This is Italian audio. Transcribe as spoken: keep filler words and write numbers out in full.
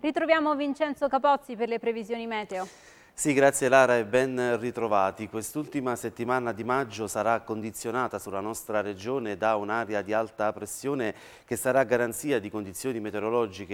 Ritroviamo Vincenzo Capozzi per le previsioni meteo. Sì, grazie Lara e ben ritrovati. Quest'ultima settimana di maggio sarà condizionata sulla nostra regione da un'area di alta pressione che sarà garanzia di condizioni meteorologiche